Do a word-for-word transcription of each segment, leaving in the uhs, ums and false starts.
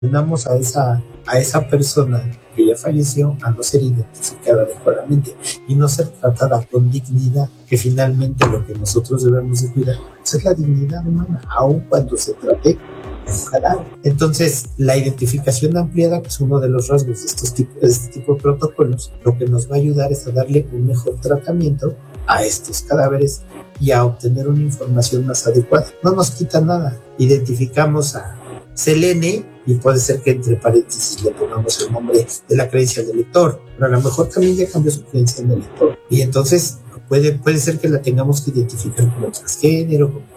Condenamos a esa, a esa persona que ya falleció a no ser identificada adecuadamente y no ser tratada con dignidad, que finalmente lo que nosotros debemos de cuidar es la dignidad humana, aun cuando se trate de un cadáver. Entonces, la identificación ampliada, que es uno de los rasgos de, estos tipos, de este tipo de protocolos, lo que nos va a ayudar es a darle un mejor tratamiento a estos cadáveres y a obtener una información más adecuada. No nos quita nada. Identificamos a Selene y puede ser que entre paréntesis le pongamos el nombre de la creencia del lector, pero a lo mejor también ya cambió su creencia del lector y entonces puede, puede ser que la tengamos que identificar como transgénero, como...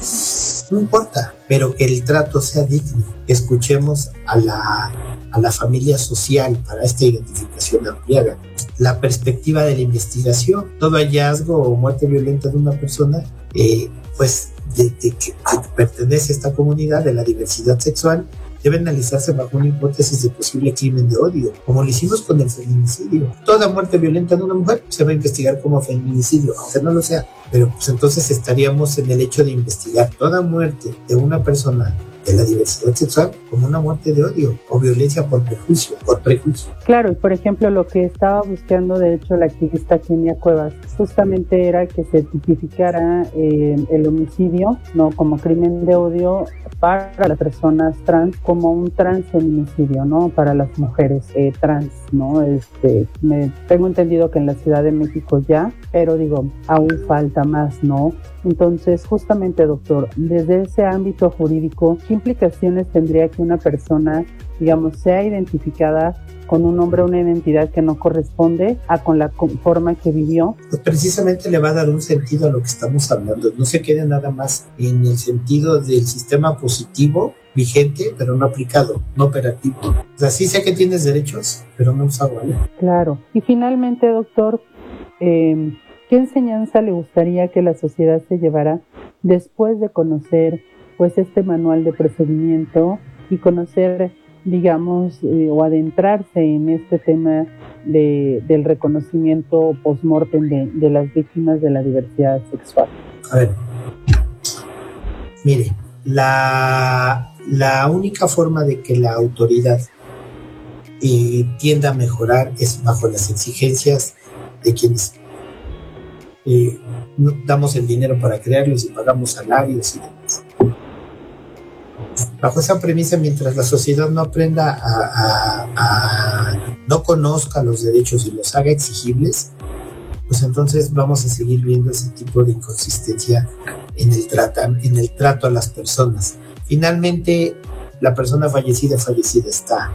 no importa, pero que el trato sea digno. Escuchemos a la, a la familia social para esta identificación ampliada. La perspectiva de la investigación, todo hallazgo o muerte violenta de una persona, eh, pues de, de, que, de que pertenece a esta comunidad de la diversidad sexual, debe analizarse bajo una hipótesis de posible crimen de odio, como lo hicimos con el feminicidio. Toda muerte violenta de una mujer se va a investigar como feminicidio, aunque no lo sea, pero pues entonces estaríamos en el hecho de investigar toda muerte de una persona de la diversidad sexual como una muerte de odio o violencia por prejuicio, por prejuicio. Claro, y por ejemplo lo que estaba buscando de hecho la activista Kenia Cuevas justamente era que se tipificara eh, el homicidio no como crimen de odio para las personas trans como un transfeminicidio, ¿no? Para las mujeres eh, trans, ¿no? Este, me, tengo entendido que en la Ciudad de México ya, pero digo, aún falta más, ¿no? Entonces, justamente, doctor, desde ese ámbito jurídico, ¿qué implicaciones tendría que una persona, digamos, sea identificada con un nombre o una identidad que no corresponde a con la forma que vivió? Pues precisamente le va a dar un sentido a lo que estamos hablando. No se quede nada más en el sentido del sistema positivo vigente, pero no aplicado, no operativo. O sea, sí sé que tienes derechos, pero no usado, ¿vale? Claro. Y finalmente, doctor, eh, ¿qué enseñanza le gustaría que la sociedad se llevara después de conocer pues este manual de procedimiento y conocer, digamos, eh, o adentrarse en este tema de, del reconocimiento post-mortem de, de las víctimas de la diversidad sexual? A ver, mire, la, la única forma de que la autoridad eh, tienda a mejorar es bajo las exigencias de quienes eh, damos el dinero para crearlos y pagamos salarios y demás. Bajo esa premisa, mientras la sociedad no aprenda a, a, a no conozca los derechos y los haga exigibles, pues entonces vamos a seguir viendo ese tipo de inconsistencia en el, trata, en el trato a las personas. Finalmente, la persona fallecida, fallecida está.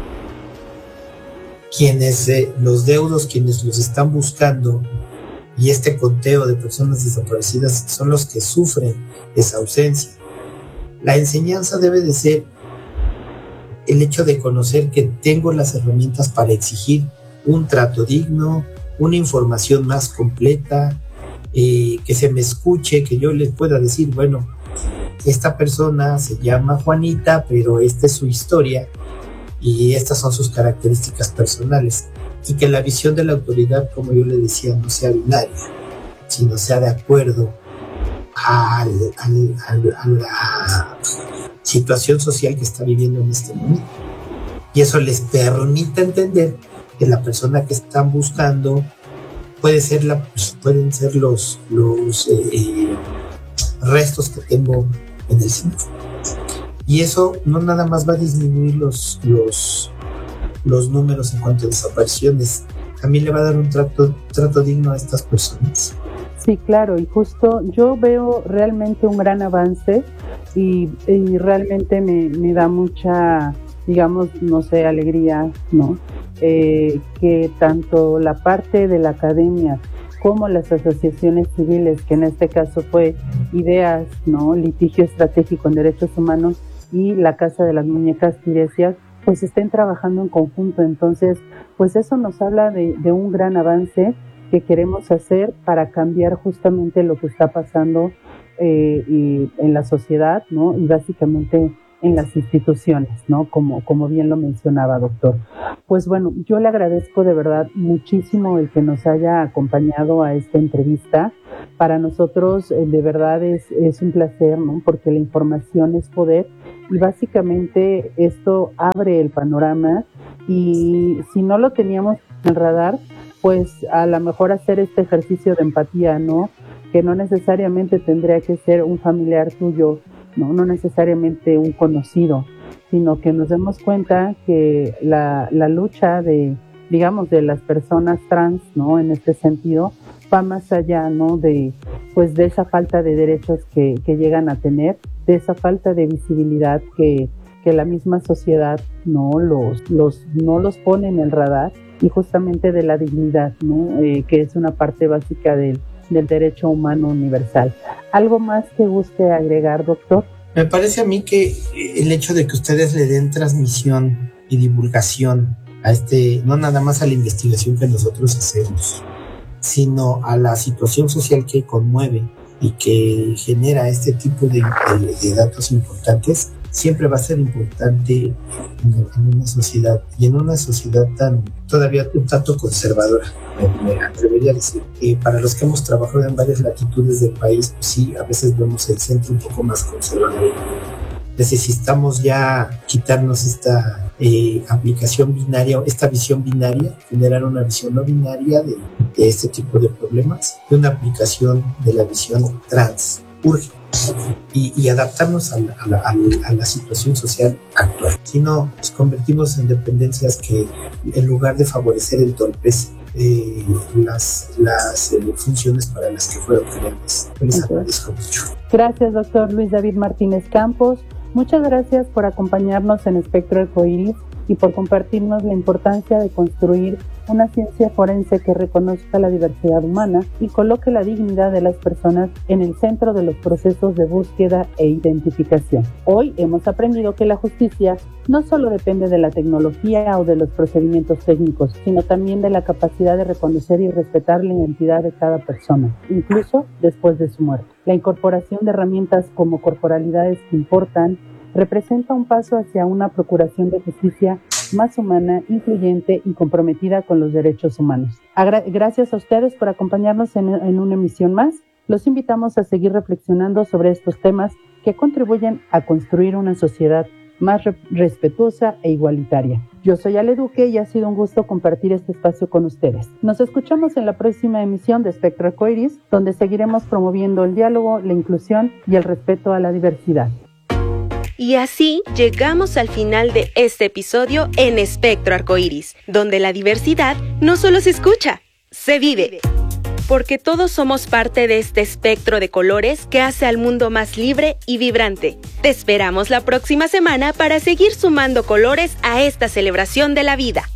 Quienes, eh, los deudos, quienes los están buscando, y este conteo de personas desaparecidas son los que sufren esa ausencia. La enseñanza debe de ser el hecho de conocer que tengo las herramientas para exigir un trato digno, una información más completa, eh, que se me escuche, que yo les pueda decir, bueno, esta persona se llama Juanita, pero esta es su historia y estas son sus características personales, y que la visión de la autoridad, como yo le decía, no sea binaria, sino sea de acuerdo al, al, al, a la situación social que está viviendo en este momento. Y eso les permite entender que la persona que están buscando puede ser la, pueden ser los, los eh, restos que tengo en el centro. Y eso no nada más va a disminuir los, los, los números en cuanto a desapariciones, también le va a dar un trato, trato digno a estas personas. Sí, claro, y justo yo veo realmente un gran avance y, y realmente me, me da mucha, digamos, no sé, alegría, ¿no? Eh, que tanto la parte de la academia como las asociaciones civiles, que en este caso fue Ideas, ¿no? Litigio Estratégico en Derechos Humanos y la Casa de las Muñecas Tiresias, pues estén trabajando en conjunto. Entonces, pues eso nos habla de, de un gran avance que queremos hacer para cambiar justamente lo que está pasando eh, y en la sociedad, ¿no? Y básicamente en las instituciones, ¿no? Como, como bien lo mencionaba, doctor. Pues bueno, yo le agradezco de verdad muchísimo el que nos haya acompañado a esta entrevista. Para nosotros, eh, de verdad, es, es un placer, ¿no? Porque la información es poder y básicamente esto abre el panorama, y si no lo teníamos en el radar, pues a lo mejor hacer este ejercicio de empatía, ¿no? Que no necesariamente tendría que ser un familiar tuyo, no, no necesariamente un conocido, sino que nos demos cuenta que la, la lucha de, digamos, de las personas trans, ¿no? En este sentido, va más allá, ¿no? De, pues, de esa falta de derechos que, que llegan a tener, de esa falta de visibilidad que, que la misma sociedad, ¿no? Los, los, no los pone en el radar, y justamente de la dignidad, ¿no? Eh, que es una parte básica del, del derecho humano universal. ¿Algo más que guste agregar, doctor? Me parece a mí que el hecho de que ustedes le den transmisión y divulgación a este, no nada más a la investigación que nosotros hacemos, sino a la situación social que conmueve y que genera este tipo de, de, de datos importantes, siempre va a ser importante en, en una sociedad, y en una sociedad tan todavía un tanto conservadora, me, me atrevería a decir. Eh, para los que hemos trabajado en varias latitudes del país, pues sí, a veces vemos el centro un poco más conservador. Necesitamos ya quitarnos esta eh, aplicación binaria, esta visión binaria, generar una visión no binaria de, de este tipo de problemas, y una aplicación de la visión trans. Urge. Y, y adaptarnos a la, a, la, a la situación social actual. Si no, nos convertimos en dependencias que, en lugar de favorecer, entorpecen eh, las, las eh, funciones para las que fueron creadas. Les agradezco mucho. Gracias, doctor Luis David Martínez Campos. Muchas gracias por acompañarnos en Espectro Arcoíris y por compartirnos la importancia de construir una ciencia forense que reconozca la diversidad humana y coloque la dignidad de las personas en el centro de los procesos de búsqueda e identificación. Hoy hemos aprendido que la justicia no solo depende de la tecnología o de los procedimientos técnicos, sino también de la capacidad de reconocer y respetar la identidad de cada persona, incluso después de su muerte. La incorporación de herramientas como corporalidades que importan representa un paso hacia una procuración de justicia más humana, incluyente y comprometida con los derechos humanos. Agra- gracias a ustedes por acompañarnos en, en una emisión más. Los invitamos a seguir reflexionando sobre estos temas que contribuyen a construir una sociedad más re- respetuosa e igualitaria. Yo soy Ale Duque y ha sido un gusto compartir este espacio con ustedes. Nos escuchamos en la próxima emisión de Espectro Arcoíris, donde seguiremos promoviendo el diálogo, la inclusión y el respeto a la diversidad. Y así llegamos al final de este episodio en Espectro Arcoíris, donde la diversidad no solo se escucha, se vive. Porque todos somos parte de este espectro de colores que hace al mundo más libre y vibrante. Te esperamos la próxima semana para seguir sumando colores a esta celebración de la vida.